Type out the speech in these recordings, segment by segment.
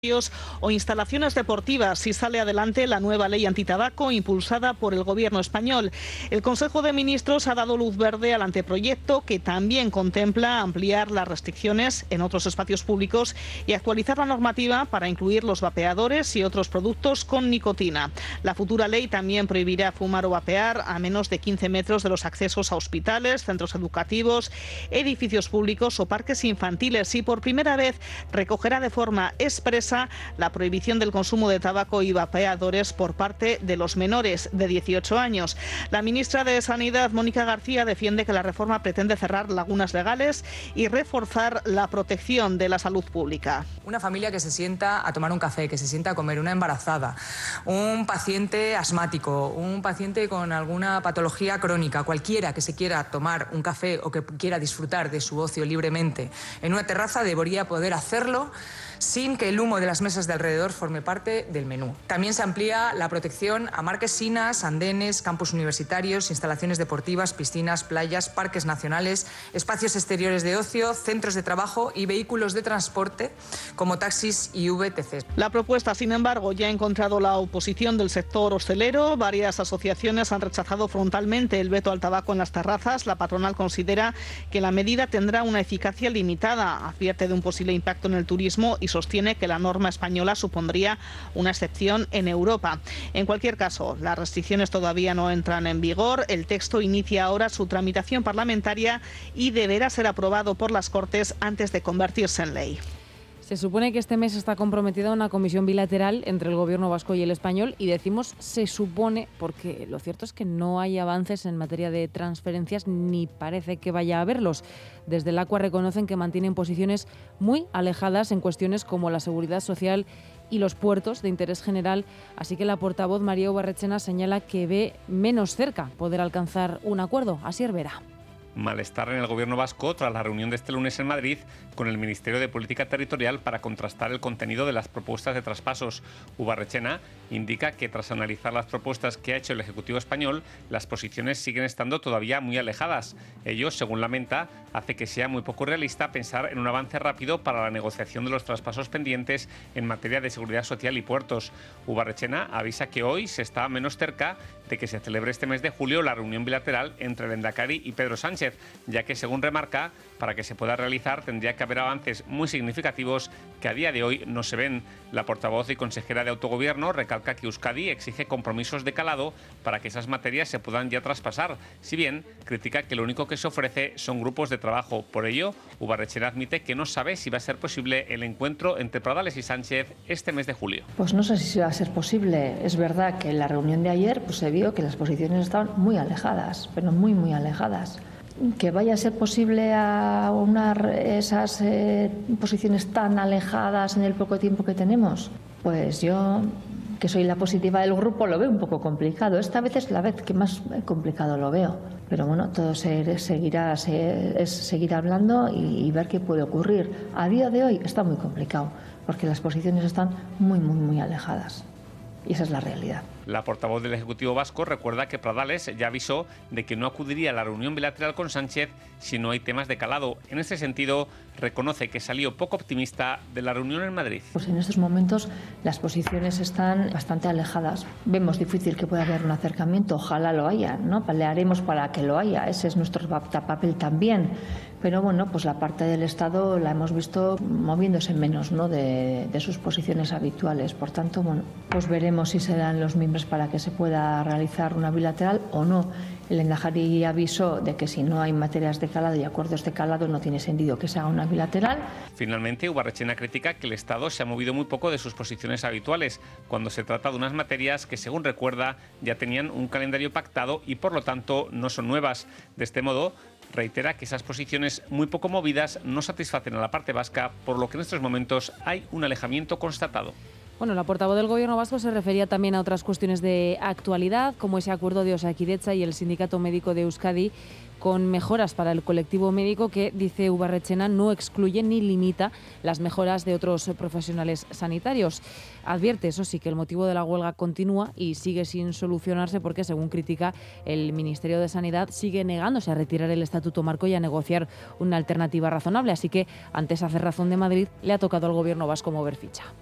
o instalaciones deportivas si sale adelante la nueva ley antitabaco impulsada por el Gobierno español. El Consejo de Ministros ha dado luz verde al anteproyecto, que también contempla ampliar las restricciones en otros espacios públicos y actualizar la normativa para incluir los vapeadores y otros productos con nicotina. La futura ley también prohibirá fumar o vapear a menos de 15 metros de los accesos a hospitales, centros educativos, edificios públicos o parques infantiles, y por primera vez recogerá de forma expresa la prohibición del consumo de tabaco y vapeadores por parte de los menores de 18 años. La ministra de Sanidad, Mónica García, defiende que la reforma pretende cerrar lagunas legales y reforzar la protección de la salud pública. Una familia que se sienta a tomar un café, que se sienta a comer, una embarazada, un paciente asmático, un paciente con alguna patología crónica, cualquiera que se quiera tomar un café o que quiera disfrutar de su ocio libremente en una terraza debería poder hacerlo sin que el humo de las mesas de alrededor forme parte del menú. También se amplía la protección a marquesinas, andenes, campus universitarios, instalaciones deportivas, piscinas, playas, parques nacionales, espacios exteriores de ocio, centros de trabajo y vehículos de transporte como taxis y VTCs. La propuesta, sin embargo, ya ha encontrado la oposición del sector hostelero. Varias asociaciones han rechazado frontalmente el veto al tabaco en las terrazas. La patronal considera que la medida tendrá una eficacia limitada, advierte de un posible impacto en el turismo y sostiene que la norma española supondría una excepción en Europa. En cualquier caso, las restricciones todavía no entran en vigor. El texto inicia ahora su tramitación parlamentaria y deberá ser aprobado por las Cortes antes de convertirse en ley. Se supone que este mes está comprometida una comisión bilateral entre el Gobierno vasco y el español, y decimos se supone porque lo cierto es que no hay avances en materia de transferencias ni parece que vaya a haberlos. Desde el ACUA reconocen que mantienen posiciones muy alejadas en cuestiones como la seguridad social y los puertos de interés general, así que la portavoz María Ubarretxena señala que ve menos cerca poder alcanzar un acuerdo. Asier Vera. Malestar en el Gobierno vasco tras la reunión de este lunes en Madrid con el Ministerio de Política Territorial para contrastar el contenido de las propuestas de traspasos. Ubarretxena indica que tras analizar las propuestas que ha hecho el Ejecutivo español, las posiciones siguen estando todavía muy alejadas. Ello, según lamenta, hace que sea muy poco realista pensar en un avance rápido para la negociación de los traspasos pendientes en materia de seguridad social y puertos. Ubarretxena avisa que hoy se está menos cerca de que se celebre este mes de julio la reunión bilateral entre el Endacari y Pedro Sánchez, ya que, según remarca, para que se pueda realizar tendría que haber avances muy significativos que a día de hoy no se ven. La portavoz y consejera de Autogobierno recalca que Euskadi exige compromisos de calado para que esas materias se puedan ya traspasar, si bien critica que lo único que se ofrece son grupos de trabajo. Por ello, Ubarretxena admite que no sabe si va a ser posible el encuentro entre Pradales y Sánchez este mes de julio. Pues no sé si va a ser posible. Es verdad que en la reunión de ayer se vio que las posiciones estaban muy alejadas, pero muy, muy alejadas. Que vaya a ser posible aunar esas posiciones tan alejadas en el poco tiempo que tenemos, pues yo, que soy la positiva del grupo, lo veo un poco complicado. Esta vez es la vez que más complicado lo veo. Pero bueno, todo es seguir hablando y ver qué puede ocurrir. A día de hoy está muy complicado, porque las posiciones están muy, muy, muy alejadas. Y esa es la realidad. La portavoz del Ejecutivo vasco recuerda que Pradales ya avisó de que no acudiría a la reunión bilateral con Sánchez si no hay temas de calado. En ese sentido, reconoce que salió poco optimista de la reunión en Madrid. Pues en estos momentos las posiciones están bastante alejadas. Vemos difícil que pueda haber un acercamiento, ojalá lo haya, ¿no? Pelearemos para que lo haya, ese es nuestro papel también. Pero bueno, pues la parte del Estado la hemos visto moviéndose menos, ¿no?, de sus posiciones habituales. Por tanto, bueno, pues veremos si se dan los mimbres para que se pueda realizar una bilateral o no. El Endacari avisó de que si no hay materias de calado y acuerdos de calado no tiene sentido que se haga una bilateral. Finalmente, Ubarretxena critica que el Estado se ha movido muy poco de sus posiciones habituales cuando se trata de unas materias que, según recuerda, ya tenían un calendario pactado y por lo tanto no son nuevas. De este modo, reitera que esas posiciones muy poco movidas no satisfacen a la parte vasca, por lo que en estos momentos hay un alejamiento constatado. Bueno, la portavoz del Gobierno vasco se refería también a otras cuestiones de actualidad, como ese acuerdo de Osakidetza y el Sindicato Médico de Euskadi, con mejoras para el colectivo médico que, dice Ubarretxena, no excluye ni limita las mejoras de otros profesionales sanitarios. Advierte, eso sí, que el motivo de la huelga continúa y sigue sin solucionarse porque, según critica, el Ministerio de Sanidad sigue negándose a retirar el Estatuto Marco y a negociar una alternativa razonable. Así que, ante esa cerrazón de Madrid, le ha tocado al Gobierno vasco mover ficha.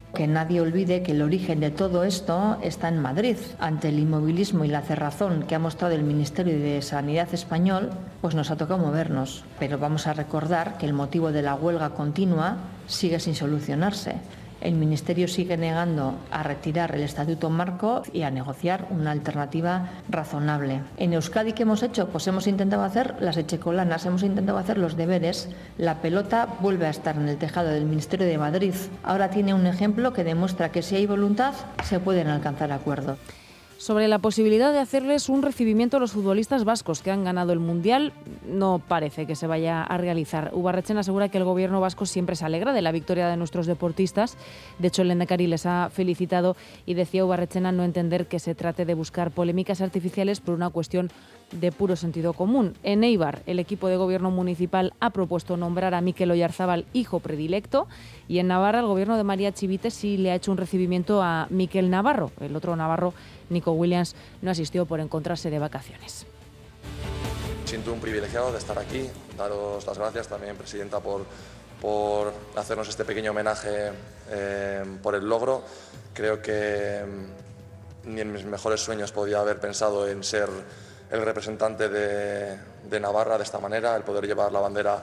Que nadie olvide que el origen de todo esto está en Madrid. Ante el inmovilismo y la cerrazón que ha mostrado el Ministerio de Sanidad español, pues nos ha tocado movernos. Pero vamos a recordar que el motivo de la huelga continua sigue sin solucionarse. El Ministerio sigue negando a retirar el Estatuto Marco y a negociar una alternativa razonable. En Euskadi, ¿qué hemos hecho? Pues hemos intentado hacer las echecolanas, hemos intentado hacer los deberes. La pelota vuelve a estar en el tejado del Ministerio de Madrid. Ahora tiene un ejemplo que demuestra que si hay voluntad, se pueden alcanzar acuerdos. Sobre la posibilidad de hacerles un recibimiento a los futbolistas vascos que han ganado el Mundial, no parece que se vaya a realizar. Ubarretxena asegura que el gobierno vasco siempre se alegra de la victoria de nuestros deportistas. De hecho, el lehendakari les ha felicitado y decía Ubarretxena no entender que se trate de buscar polémicas artificiales por una cuestión de puro sentido común. En Eibar, el equipo de gobierno municipal ha propuesto nombrar a Mikel Oyarzábal hijo predilecto, y en Navarra el gobierno de María Chivite sí le ha hecho un recibimiento a Mikel Navarro. El otro navarro, Nico Williams, no asistió por encontrarse de vacaciones. Siento un privilegiado de estar aquí, daros las gracias también, Presidenta, por hacernos este pequeño homenaje por el logro. Creo que ni en mis mejores sueños podía haber pensado en ser el representante de Navarra de esta manera, el poder llevar la bandera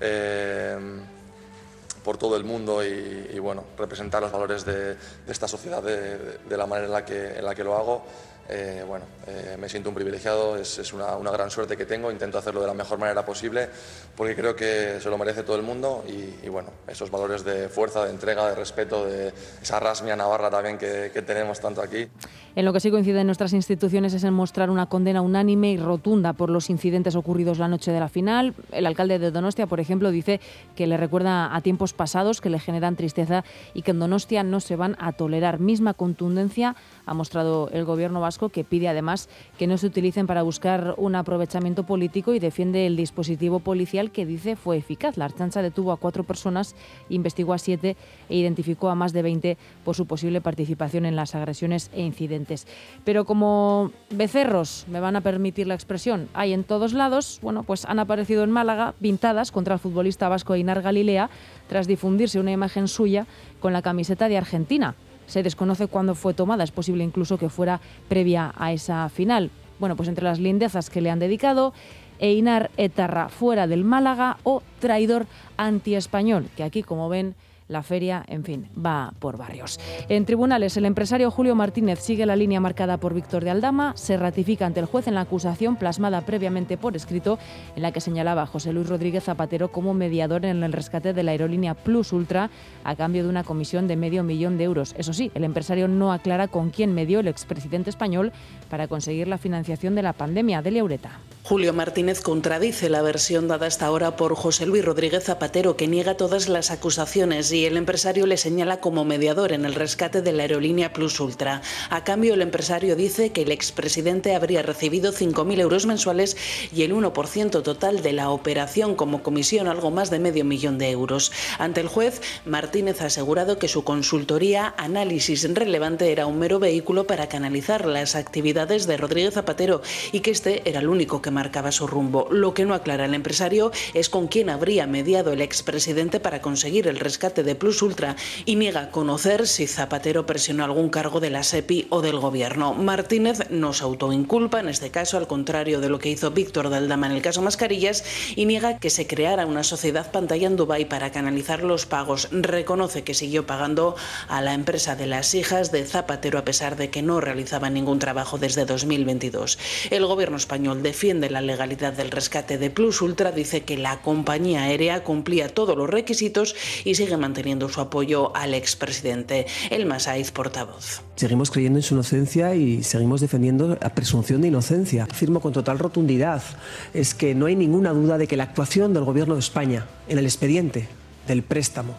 por todo el mundo y bueno, representar los valores de esta sociedad de la manera en la que lo hago. Me siento un privilegiado, es una gran suerte que tengo, intento hacerlo de la mejor manera posible porque creo que se lo merece todo el mundo y bueno, esos valores de fuerza, de entrega, de respeto, de esa rasmia navarra también que tenemos tanto aquí. En lo que sí coinciden nuestras instituciones es en mostrar una condena unánime y rotunda por los incidentes ocurridos la noche de la final. El alcalde de Donostia, por ejemplo, dice que le recuerda a tiempos pasados que le generan tristeza y que en Donostia no se van a tolerar. Misma contundencia ha mostrado el gobierno vasco, que pide además que no se utilicen para buscar un aprovechamiento político y defiende el dispositivo policial que dice fue eficaz. La Ertzaintza detuvo a 4 personas, investigó a 7 e identificó a más de 20 por su posible participación en las agresiones e incidentes. Pero como becerros, me van a permitir la expresión, hay en todos lados, bueno, pues han aparecido en Málaga pintadas contra el futbolista vasco Einar Galilea tras difundirse una imagen suya con la camiseta de Argentina. Se desconoce cuándo fue tomada, es posible incluso que fuera previa a esa final. Bueno, pues entre las lindezas que le han dedicado, Einar etarra fuera del Málaga o traidor antiespañol, que aquí, como ven, la feria, en fin, va por barrios. En tribunales, el empresario Julio Martínez sigue la línea marcada por Víctor de Aldama, se ratifica ante el juez en la acusación plasmada previamente por escrito en la que señalaba a José Luis Rodríguez Zapatero como mediador en el rescate de la aerolínea Plus Ultra a cambio de una comisión de $500.000 de euros. Eso sí, el empresario no aclara con quién medió el expresidente español para conseguir la financiación de la pandemia. Delia Ureta. Julio Martínez contradice la versión dada hasta ahora por José Luis Rodríguez Zapatero, que niega todas las acusaciones, y el empresario le señala como mediador en el rescate de la aerolínea Plus Ultra. A cambio, el empresario dice que el expresidente habría recibido 5.000 euros mensuales y el 1% total de la operación como comisión, algo más de $500.000 de euros. Ante el juez, Martínez ha asegurado que su consultoría Análisis Relevante era un mero vehículo para canalizar las actividades de Rodríguez Zapatero y que este era el único que marcaba su rumbo. Lo que no aclara el empresario es con quién habría mediado el expresidente para conseguir el rescate de Plus Ultra y niega conocer si Zapatero presionó algún cargo de la SEPI o del gobierno. Martínez no se autoinculpa en este caso, al contrario de lo que hizo Víctor de Aldama en el caso Mascarillas, y niega que se creara una sociedad pantalla en Dubái para canalizar los pagos. Reconoce que siguió pagando a la empresa de las hijas de Zapatero a pesar de que no realizaba ningún trabajo desde 2022. El gobierno español defiende la legalidad del rescate de Plus Ultra, dice que la compañía aérea cumplía todos los requisitos y sigue manteniendo su apoyo al expresidente. Elma Saiz, portavoz. Seguimos creyendo en su inocencia y seguimos defendiendo la presunción de inocencia. Afirmo con total rotundidad, es que no hay ninguna duda de que la actuación del Gobierno de España en el expediente del préstamo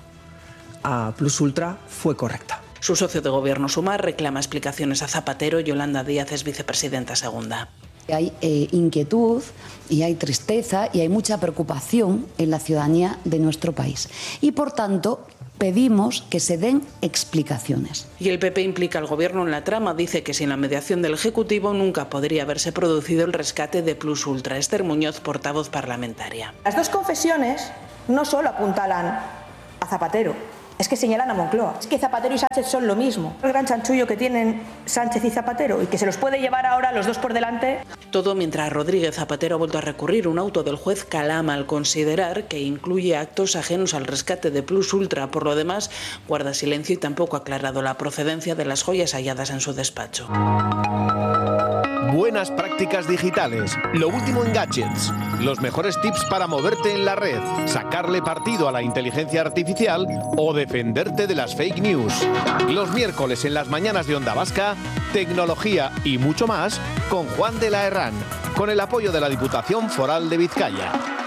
a Plus Ultra fue correcta. Su socio de gobierno Sumar reclama explicaciones a Zapatero. Yolanda Díaz es vicepresidenta segunda. Hay inquietud y hay tristeza y hay mucha preocupación en la ciudadanía de nuestro país. Y por tanto, pedimos que se den explicaciones. Y el PP implica al gobierno en la trama. Dice que sin la mediación del Ejecutivo nunca podría haberse producido el rescate de Plus Ultra. Esther Muñoz, portavoz parlamentaria. Las dos confesiones no solo apuntalan a Zapatero, Es que señalan a Moncloa. Es que Zapatero y Sánchez son lo mismo. El gran chanchullo que tienen Sánchez y Zapatero y que se los puede llevar ahora los dos por delante. Todo mientras Rodríguez Zapatero ha vuelto a recurrir un auto del juez Calama al considerar que incluye actos ajenos al rescate de Plus Ultra. Por lo demás, guarda silencio y tampoco ha aclarado la procedencia de las joyas halladas en su despacho. Buenas prácticas digitales, lo último en gadgets, los mejores tips para moverte en la red, sacarle partido a la inteligencia artificial o defenderte de las fake news. Los miércoles en las mañanas de Onda Vasca, tecnología y mucho más con Juan de la Herrán, con el apoyo de la Diputación Foral de Vizcaya.